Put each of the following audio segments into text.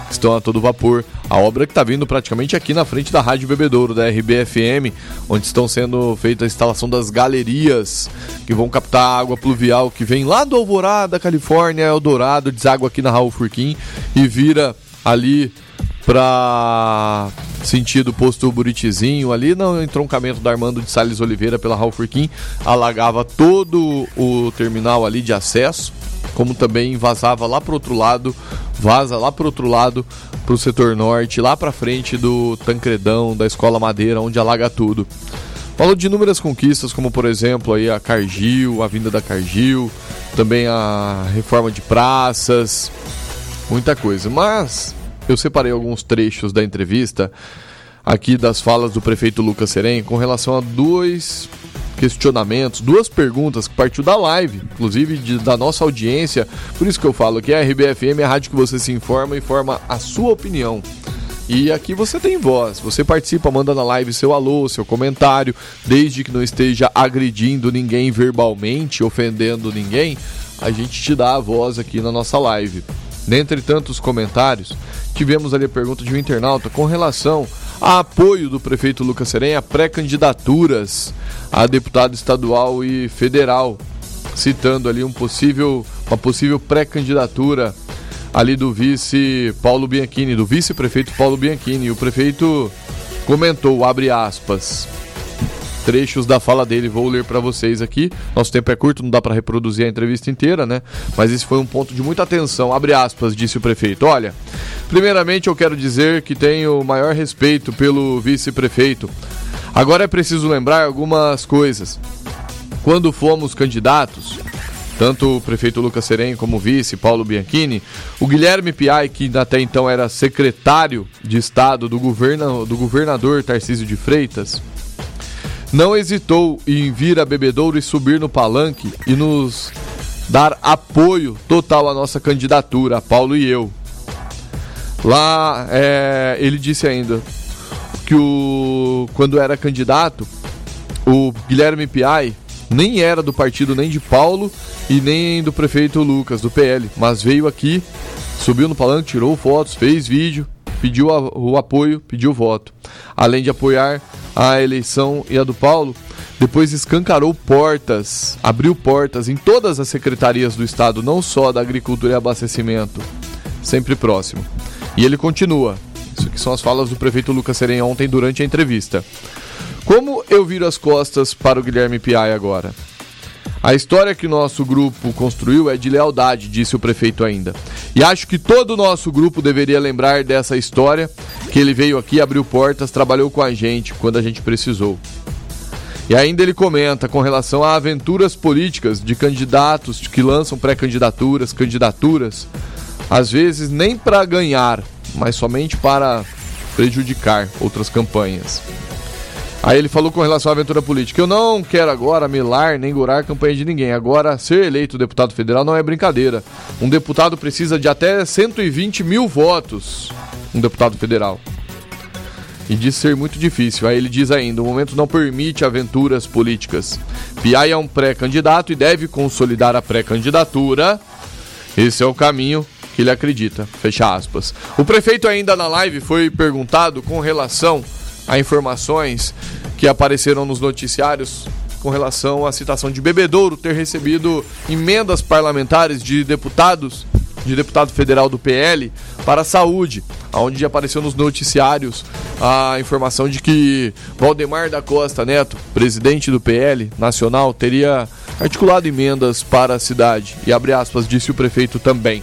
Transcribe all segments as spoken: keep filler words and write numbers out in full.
estão a todo vapor. A obra que está vindo praticamente aqui na frente da Rádio Bebedouro, da R B F M, onde estão sendo feita a instalação das galerias que vão captar a água pluvial que vem lá do Alvorada, Califórnia, Eldorado, deságua aqui na Raul Furquim e vira ali para sentido posto Buritizinho, ali no entroncamento da Armando de Salles Oliveira pela Raul Furquim, alagava todo o terminal ali de acesso, como também vazava lá pro outro lado, vaza lá pro outro lado, pro setor norte, lá pra frente do Tancredão, da Escola Madeira, onde alaga tudo. Falou de inúmeras conquistas, como por exemplo aí a Cargill, a vinda da Cargill, também a reforma de praças, muita coisa. Mas eu separei alguns trechos da entrevista aqui das falas do prefeito Lucas Serem com relação a dois questionamentos, duas perguntas que partiu da live, inclusive de, da nossa audiência. Por isso que eu falo que a R B F M é a rádio que você se informa e forma a sua opinião. E aqui você tem voz, você participa, manda na live seu alô, seu comentário, desde que não esteja agredindo ninguém verbalmente, ofendendo ninguém, a gente te dá a voz aqui na nossa live. Dentre tantos comentários, tivemos ali a pergunta de um internauta com relação a apoio do prefeito Lucas Serem a pré-candidaturas a deputado estadual e federal, citando ali um possível, uma possível pré-candidatura ali do vice Paulo Bianchini, do vice-prefeito Paulo Bianchini. E o prefeito comentou, abre aspas, trechos da fala dele, vou ler para vocês aqui. Nosso tempo é curto, não dá para reproduzir a entrevista inteira, né? Mas esse foi um ponto de muita atenção. Abre aspas, disse o prefeito. Olha, primeiramente eu quero dizer que tenho o maior respeito pelo vice-prefeito. Agora é preciso lembrar algumas coisas. Quando fomos candidatos, tanto o prefeito Lucas Serem como o vice Paulo Bianchini, o Guilherme Piai, que até então era secretário de Estado do, governa, do governador Tarcísio de Freitas, não hesitou em vir a Bebedouro e subir no palanque e nos dar apoio total à nossa candidatura, Paulo e eu. Lá, é, ele disse ainda que o, quando era candidato, o Guilherme Piai nem era do partido nem de Paulo e nem do prefeito Lucas, do P L, mas veio aqui, subiu no palanque, tirou fotos, fez vídeo, pediu a, o apoio, pediu voto. Além de apoiar a eleição e a do Paulo, depois escancarou portas, abriu portas em todas as secretarias do Estado, não só da Agricultura e Abastecimento, sempre próximo. E ele continua, isso aqui são as falas do prefeito Lucas Serem ontem durante a entrevista. Como eu viro as costas para o Guilherme Piai agora? A história que o nosso grupo construiu é de lealdade, disse o prefeito ainda. E acho que todo o nosso grupo deveria lembrar dessa história, que ele veio aqui, abriu portas, trabalhou com a gente quando a gente precisou. E ainda ele comenta com relação a aventuras políticas de candidatos que lançam pré-candidaturas, candidaturas, às vezes nem para ganhar, mas somente para prejudicar outras campanhas. Aí ele falou com relação à aventura política. Eu não quero agora melar nem gorar a campanha de ninguém. Agora, ser eleito deputado federal não é brincadeira. Um deputado precisa de até cento e vinte mil votos. Um deputado federal. E diz ser muito difícil. Aí ele diz ainda, o momento não permite aventuras políticas. Piai é um pré-candidato e deve consolidar a pré-candidatura. Esse é o caminho que ele acredita. Fecha aspas. O prefeito ainda na live foi perguntado com relação a informações que apareceram nos noticiários com relação à citação de Bebedouro ter recebido emendas parlamentares de deputados, de deputado federal do P L para a saúde, onde apareceu nos noticiários a informação de que Valdemar da Costa Neto, presidente do P L nacional, teria articulado emendas para a cidade. E abre aspas, disse o prefeito também.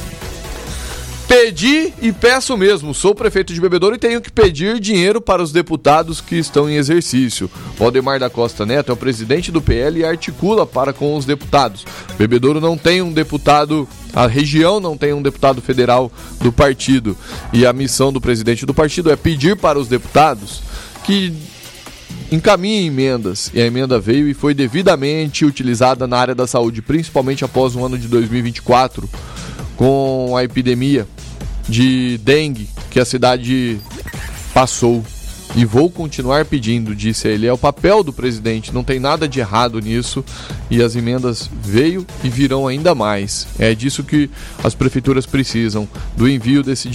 Pedi e peço mesmo, sou prefeito de Bebedouro e tenho que pedir dinheiro para os deputados que estão em exercício. Valdemar da Costa Neto é o presidente do P L e articula para com os deputados. Bebedouro não tem um deputado, a região não tem um deputado federal do partido. E a missão do presidente do partido é pedir para os deputados que encaminhem emendas. E a emenda veio e foi devidamente utilizada na área da saúde, principalmente após o ano de dois mil e vinte e quatro, com a epidemia de dengue que a cidade passou. E vou continuar pedindo, disse ele. É o papel do presidente, não tem nada de errado nisso. E as emendas veio e virão ainda mais. É disso que as prefeituras precisam, do envio desse